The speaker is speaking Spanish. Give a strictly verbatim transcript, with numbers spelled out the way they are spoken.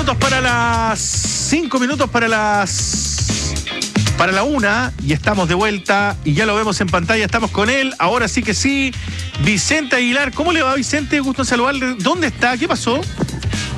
minutos para las. Cinco minutos para las. Para la una. Y estamos de vuelta. Y ya lo vemos en pantalla. Estamos con él. Ahora sí que sí. Vicente Aguilar. ¿Cómo le va, Vicente? Gusto en saludarle. ¿Dónde está? ¿Qué pasó?